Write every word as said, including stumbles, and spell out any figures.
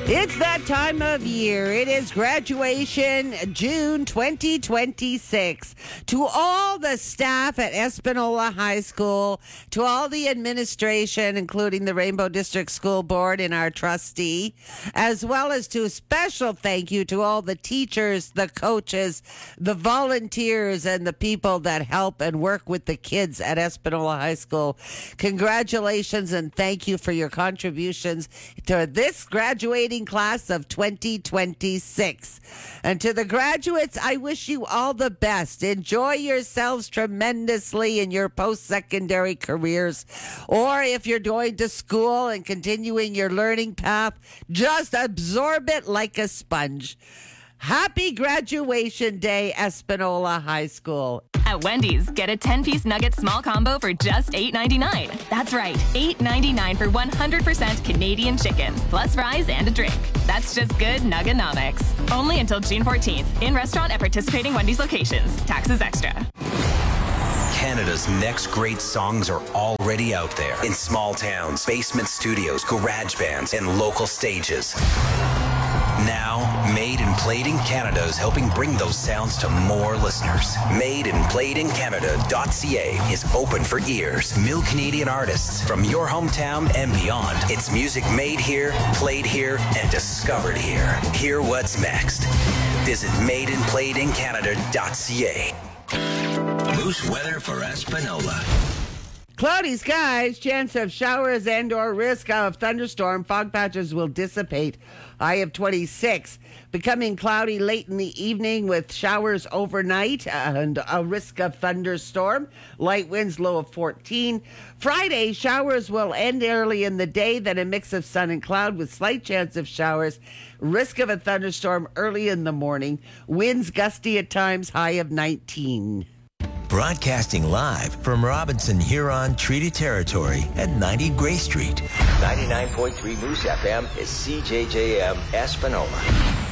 It's that time of year. It is graduation, June twenty twenty-six. To all the staff at Espanola High School, to all the administration, including the Rainbow District School Board and our trustee, as well as to a special thank you to all the teachers, the coaches, the volunteers, and the people that help and work with the kids at Espanola High School. Congratulations and thank you for your contributions to this graduating class of twenty twenty-six. And to the graduates, I wish you all the best. Enjoy yourselves tremendously in your post-secondary careers. Or if you're going to school and continuing your learning path, just absorb it like a sponge. Happy graduation day, Espanola High School. At Wendy's, get a ten-piece nugget small combo for just eight ninety-nine. That's right, eight ninety-nine for one hundred percent Canadian chicken, plus fries and a drink. That's just good nuggenomics. Only until June fourteenth. In restaurant at participating Wendy's locations. Taxes extra. Canada's next great songs are already out there in small towns, basement studios, garage bands, and local stages. Now, Made and Played in Canada is helping bring those sounds to more listeners. made and played in canada dot c a is open for ears. New Canadian artists from your hometown and beyond. It's music made here, played here, and discovered here. Hear what's next. Visit made and played in canada dot c a. Moose weather for Espanola. Cloudy skies, chance of showers and or risk of thunderstorm. Fog patches will dissipate. High of twenty-six. Becoming cloudy late in the evening with showers overnight and a risk of thunderstorm. Light winds, low of fourteen. Friday, showers will end early in the day, then a mix of sun and cloud with slight chance of showers. Risk of a thunderstorm early in the morning. Winds gusty at times, high of nineteen. Broadcasting live from Robinson Huron Treaty Territory at ninety Gray Street. ninety-nine point three Moose F M is C J J M Espanola.